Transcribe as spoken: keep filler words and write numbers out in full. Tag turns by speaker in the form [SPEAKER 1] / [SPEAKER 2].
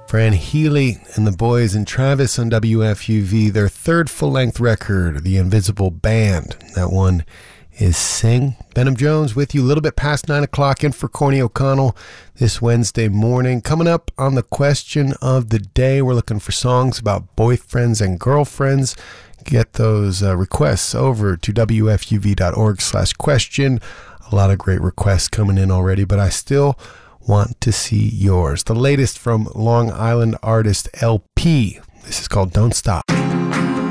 [SPEAKER 1] Fran Healy and the Boys and Travis on W F U V, their third full-length record, The Invisible Band. That one is Sing. Benham Jones with you a little bit past nine o'clock in for Corny O'Connell this Wednesday morning. Coming up on the question of the day, we're looking for songs about boyfriends and girlfriends. Get those uh, requests over to W F U V dot org slash question. A lot of great requests coming in already, but I still want to see yours. The latest from Long Island artist L P. This is called Don't Stop.